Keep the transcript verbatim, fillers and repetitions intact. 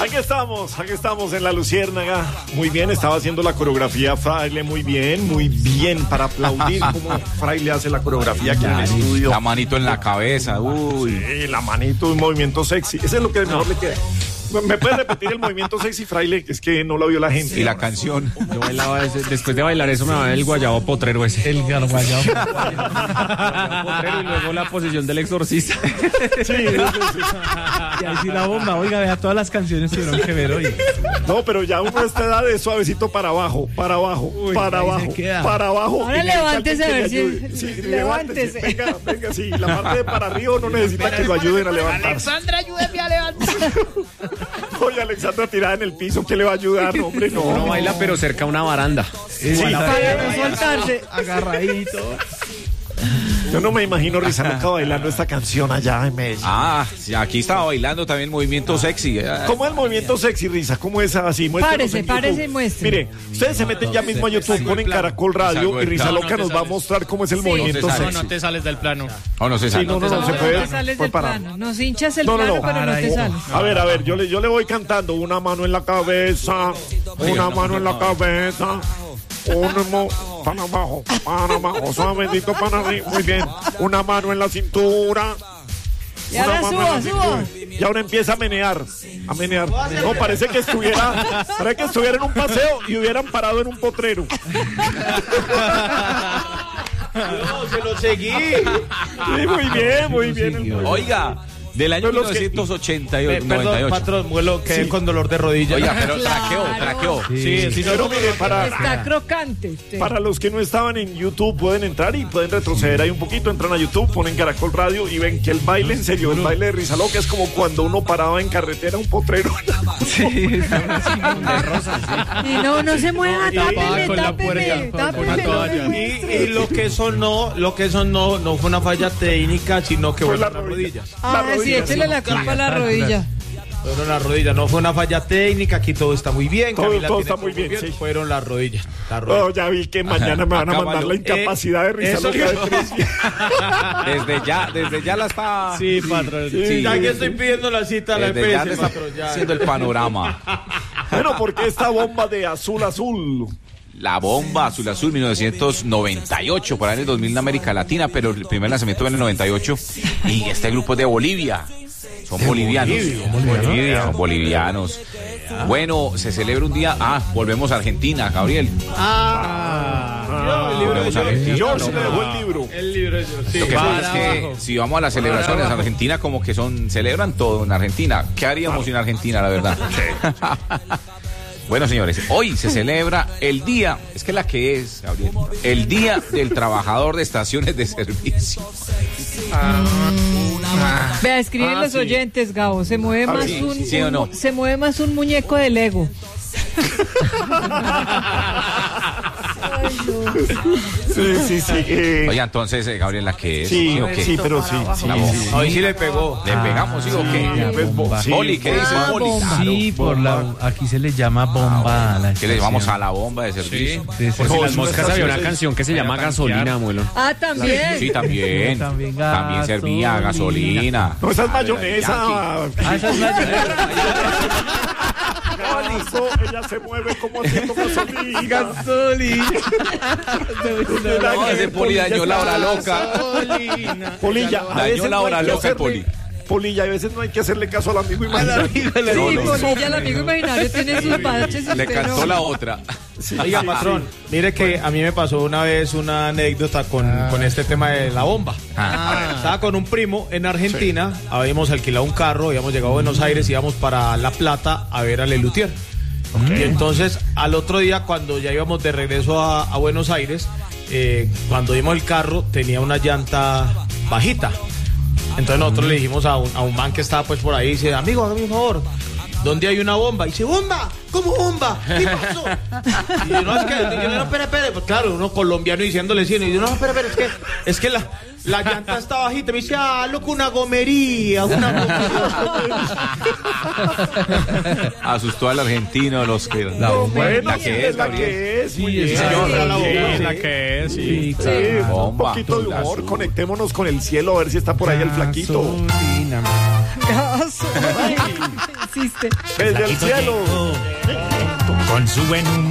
Aquí estamos, aquí estamos en La Luciérnaga. Muy bien, estaba haciendo la coreografía Fraile, muy bien, muy bien, para aplaudir cómo Fraile hace la coreografía aquí en el estudio. La manito en la cabeza, uy. Sí, la manito, un movimiento sexy. Ese es lo que mejor le queda. ¿Me puedes repetir el movimiento sexy, Fraile? Que es que no lo vio la gente. Y la canción. Yo bailaba ese, después de bailar eso me va el guayabo potrero ese. El guayabo potrero y luego la posición del exorcista. Sí, eso sí. Y ahí sí la bomba. Oiga, vea, todas las canciones tuvieron que ver hoy. No, pero ya uno a esta edad de suavecito para abajo, para abajo, Uy, para ahí abajo, se queda. para abajo. Ahora levántese a ver si... Sí, levántese. Venga, venga, sí. La parte de para arriba no necesita que lo ayuden a levantar. Alexandra, ayúdeme a levantar. Oye, Alexandra tirada en el piso, ¿qué le va a ayudar? No, hombre, no. Uno baila pero cerca a una baranda. Sí, Para no soltarse. Agarradito. yo no me imagino Risa Loca bailando esta canción allá en Medellín. Ah, sí, aquí estaba bailando también movimiento sexy. ¿Cómo es el movimiento sexy, Risa? ¿Cómo es así? Muéstrenos Párese, en YouTube. párese y muestre. Mire, ustedes se meten ya mismo a YouTube, ponen Caracol Radio y Risa No, no Loca te nos va a sales. mostrar cómo es el Sí. movimiento No se No, sexy. no te sales del plano. Oh, no se Sí, sale. no, no, no, se No, puede. te sales Fue del para- plano. Nos hinchas el No, no, plano, no. pero no te sales. A ver, a ver, yo le, yo le voy cantando. Una mano en la cabeza, una mano en la cabeza, una mo- para abajo, para abajo, suavecito para arriba, muy bien. Una mano en la cintura. Y ahora una mano en suba, la suba. cintura. Y ahora empieza a menear, a menear. No, parece que estuviera, parece que estuviera en un paseo y hubieran parado en un potrero. No, se lo seguí. Sí, muy bien, muy bien. Oiga, del año Pero los que- mil novecientos ochenta y ocho, Eh, perdón, noventa y ocho. patrón, vuelo, quedé Sí. con dolor de rodilla. Oiga, pero Claro. traqueó, traqueó. sí, sí, no, Pero mire, para, Está crocante usted. Para los que no estaban en YouTube, pueden entrar y pueden retroceder ahí un poquito. Entran a YouTube, ponen Caracol Radio y ven que el baile, en serio, el baile de Risa Loca es como cuando uno paraba en carretera un potrero. Y no, no se mueva, tapada tápeme, con la tápeme, puerta, tápeme, con una no me toalla. muestre. Y, y lo que eso no, lo que eso no, no fue una falla técnica, sino que Fue fueron la las rodilla. rodillas. Ah, La sí, rodilla, échale sí. la culpa a la rodilla. Fueron las rodillas, no fue una falla técnica, aquí todo está muy bien. Todo- Camila todo tiene está muy bien, sí. Fueron las rodillas. Las Oh, rodillas. ya vi que mañana me van a mandar Acábalo. la incapacidad de Risa eso Loca de que- tres días. Desde ya, desde ya la está. Sí, patrón. Sí, ya sí, que sí. estoy pidiendo la cita a la Desde ya E P le S, está patrón, ya. haciendo el panorama. Bueno, porque esta bomba de azul azul. La bomba azul azul mil novecientos noventa y ocho, por ahí en el dos mil en América Latina, pero el primer lanzamiento fue en el noventa y ocho. Y este grupo es de Bolivia. Son bolivianos. Bolivia, son bolivianos. Bueno, se celebra un día. Ah, volvemos a Argentina, Gabriel. Ah, el libro de Volvemos a George. Argentina. George le dejó el libro. El libro de George, sí. Lo que Para pasa es que abajo. si vamos a las celebraciones en Argentina, como que son, celebran todo en Argentina. ¿Qué haríamos sin Argentina, la verdad? Bueno, señores, hoy se celebra el día, es que la que es, Gabriel, el Día del Trabajador de Estaciones de Servicio. Vea, escriben Ah, los sí. oyentes, Gabo. Se mueve más sí, un, sí, sí o un- no. se mueve más un muñeco de Lego. Sí, sí, sí. eh, Oye, entonces, eh, Gabriel, la que es. sí, o qué? sí, pero sí. sí, La sí, bomba. sí. Hoy sí le pegó. ¿Le pegamos, sí, o qué? Pues, bo- sí. Poli, ¿qué dice Ah, Poli? bomba. Claro. Sí, por la, aquí se le llama bomba a la ¿Qué le llamamos estación. a la bomba de servicio? Sí, sí, Por si sí. las moscas había una estación- canción que se llama Vaya a Gasolina, tanquear. abuelo. Ah, también. Sí, también. También También servía gasolina. gasolina. No, esa es mayonesa. Ah, esa es la Gaso, ella se mueve como haciendo gasolina. gasolina. No, ese Poli dañó la hora loca. Polilla, a Dañó veces la no hora hay que loca el hacerle- Poli. Polilla, a veces no hay que hacerle caso al amigo imaginario. Sí, No, no, Polilla, el amigo imaginario, tiene sus baches. y Le usted cantó no. la otra. Oiga, patrón, mire que a mí me pasó una vez una anécdota con, con este tema de la bomba. Estaba con un primo en Argentina, habíamos alquilado un carro, habíamos llegado a Buenos Aires, íbamos para La Plata a ver a Lelutier. Y entonces, al otro día, cuando ya íbamos de regreso a, a Buenos Aires, eh, cuando vimos el carro, tenía una llanta bajita. Entonces nosotros le dijimos a un, a un man que estaba pues por ahí, dice, amigo, hágame un favor, ¿dónde hay una bomba? Y dice, ¿bomba? ¿Cómo bomba? ¿Qué pasó? Y yo, no, es que, y yo, no, espera, espera. Pues claro, uno colombiano diciéndole sí, y yo, no, espera, espera, es que, es que la, la llanta está bajita. Me dice, ah, loco, una gomería, una gomería. Asustó al argentino, los que. La bomba. Bueno, La sí, que es, la Gabriel. que es. Muy Sí, bien. señor, la bomba. Sí, la que es, sí. Sí, Sí, claro. un Bomba. poquito de humor, Azul. conectémonos con el cielo a ver si está por ahí el flaquito. Gasolina. Gasolina. existe. Desde el cielo. Con su buen humor.